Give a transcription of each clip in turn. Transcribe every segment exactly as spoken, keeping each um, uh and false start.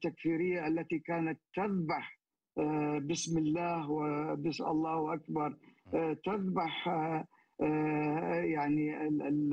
التكفيرية التي كانت تذبح بسم الله وبسم الله أكبر، تذبح يعني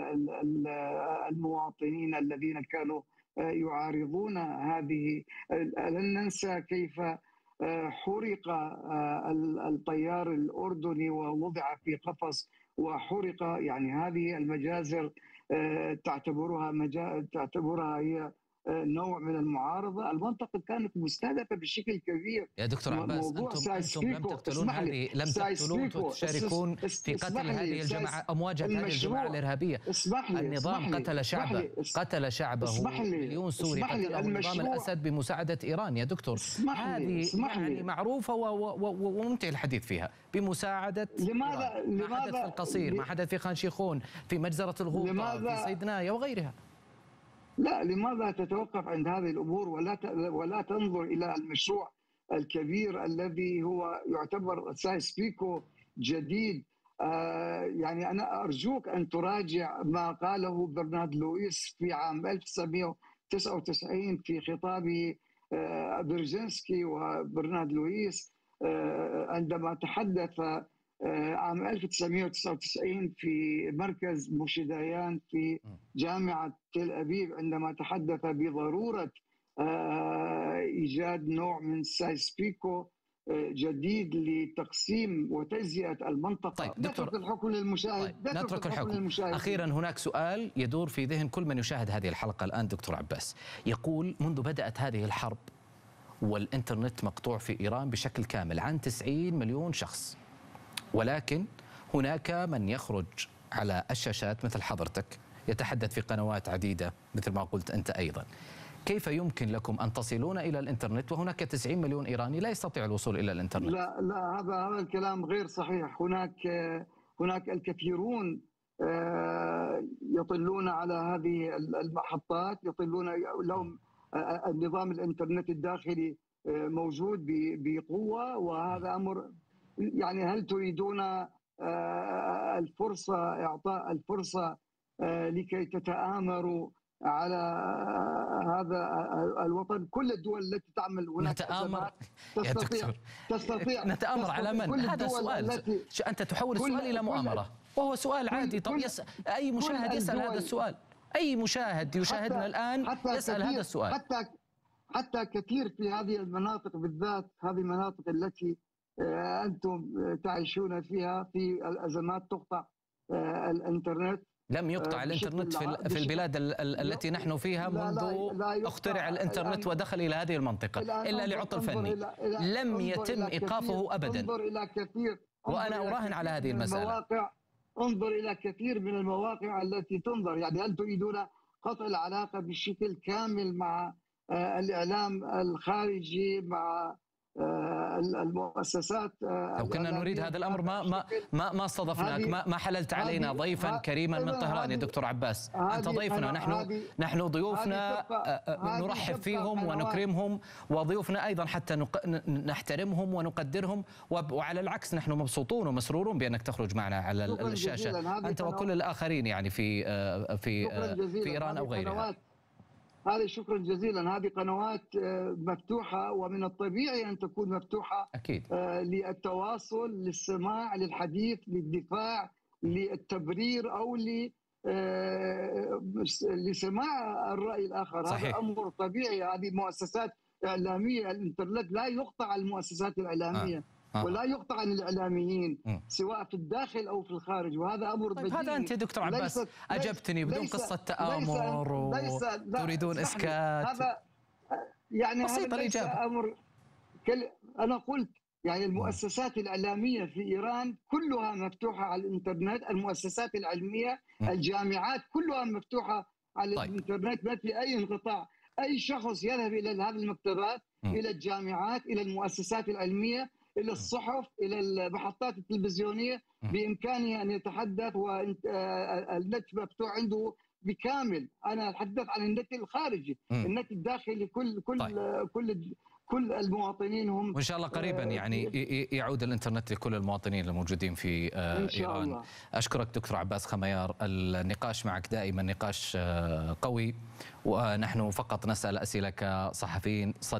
المواطنين الذين كانوا يعارضون هذه. لن ننسى كيف حرق الطيار الأردني ووضع في قفص وحرق. يعني هذه المجازر تعتبرها مجا... تعتبرها هي نوع من المعارضة. المنطقة كانت مستهدفة بشكل كبير. يا دكتور عباس، أنتم, أنتم لم تقتلون هذه لم تقتلون وتشاركون في قتل هذه الجماعة أو مواجهة هذه الجماعة الإرهابية. النظام قتل شعبه، قتل شعبه، مليون سوري قتله نظام الأسد بمساعدة إيران. يا دكتور هذه يعني معروفة وممتع الحديث فيها، بمساعدة لماذا إيران. ما حدث في القصير، ما حدث في خان شيخون، في مجزرة الغوطة، في سيدنايا وغيرها. لا، لماذا تتوقف عند هذه الأمور ولا ولا تنظر إلى المشروع الكبير الذي هو يعتبر سايس بيكو جديد؟ آه يعني أنا أرجوك أن تراجع ما قاله برنارد لويس في عام ألف وتسعمئة وتسعة وتسعين في خطاب آه برجنسكي وبرنارد لويس آه عندما تحدث عام ألف وتسعمئة وتسعة وتسعين في مركز موشي ديان في جامعة تل أبيب، عندما تحدث بضرورة إيجاد نوع من سايس بيكو جديد لتقسيم وتجزئة المنطقة. طيب دكتور، نترك الحكم للمشاهد. طيب نترك الحكم للمشاهد. أخيرا هناك سؤال يدور في ذهن كل من يشاهد هذه الحلقة الآن دكتور عباس، يقول منذ بدأت هذه الحرب والإنترنت مقطوع في إيران بشكل كامل عن تسعين مليون شخص، ولكن هناك من يخرج على الشاشات مثل حضرتك يتحدث في قنوات عديدة مثل ما قلت أنت أيضا. كيف يمكن لكم أن تصلون إلى الإنترنت وهناك تسعين مليون إيراني لا يستطيع الوصول إلى الإنترنت؟ لا لا، هذا هذا الكلام غير صحيح. هناك هناك الكثيرون يطلون على هذه المحطات، يطلون لهم النظام الإنترنت الداخلي موجود بقوة، وهذا أمر يعني هل تريدون الفرصة إعطاء الفرصة لكي تتآمروا على هذا الوطن؟ كل الدول التي تعمل هناك نتآمر تستطيع تستطيع نتآمر على من؟ هذا السؤال. أنت تحول السؤال إلى مؤامرة، وهو سؤال عادي. طب يس... أي مشاهد يسأل هذا السؤال، أي مشاهد يشاهدنا الآن يسأل هذا السؤال. حتى حتى كثير في هذه المناطق بالذات، هذه المناطق التي أنتم تعيشون فيها في الأزمات تقطع الإنترنت. لم يقطع الإنترنت في في البلاد التي نحن فيها منذ اخترع الإنترنت ودخل إلى هذه المنطقة إلا لعطل فني، لم يتم إيقافه أبدا. انظر إلى كثير، وأنا أراهن على هذه المسألة. انظر إلى كثير من المواقع التي تنظر. يعني هل تريدون قطع العلاقة بشكل كامل مع الإعلام الخارجي، مع المؤسسات؟ لو كنا نريد هذا الأمر ما ما ما ما استضفناك، ما ما حللت علينا ضيفا كريما من طهران يا دكتور عباس. أنت ضيفنا، نحن نحن ضيوفنا نرحب فيهم ونكرمهم، وضيوفنا أيضا حتى نحترمهم ونقدرهم، وعلى العكس نحن مبسوطون ومسرورون بأنك تخرج معنا على الشاشة أنت وكل الآخرين يعني في في في إيران أو غيرها. هذه شكرا جزيلا. هذه قنوات مفتوحة، ومن الطبيعي أن تكون مفتوحة أكيد للتواصل، للسماع، للحديث، للدفاع، للتبرير، أو لسماع الرأي الآخر. صحيح. هذا أمر طبيعي. هذه مؤسسات إعلامية، الإنترنت لا يقطع المؤسسات الإعلامية آه. آه. ولا يقطع عن الإعلاميين م. سواء في الداخل أو في الخارج، وهذا أمر طيب بديهي. هذا أنت دكتور عباس ليس أجبتني بدون ليس قصة تآمر وتريدون إسكات. هذا يعني بسيطة الإجابة. أمر كل... أنا قلت يعني المؤسسات الإعلامية في إيران كلها مفتوحة على الإنترنت، المؤسسات العلمية م. الجامعات كلها مفتوحة على طيب. الإنترنت، ما في أي انقطاع. أي شخص يذهب إلى هذه المكتبات م. إلى الجامعات، إلى المؤسسات العلمية، إلى الصحف، إلى المحطات التلفزيونية، بإمكانه أن يتحدث، والنت مفتوح عنده بكامل. أنا أتحدث عن النت الخارجي، النت الداخلي كل كل طيب. كل كل المواطنين هم. وإن شاء الله قريبا يعني يعود الإنترنت لكل المواطنين الموجودين في إن شاء إيران. الله. أشكرك دكتور عباس خميار، النقاش معك دائما نقاش قوي، ونحن فقط نسأل أسئلة كصحفيين.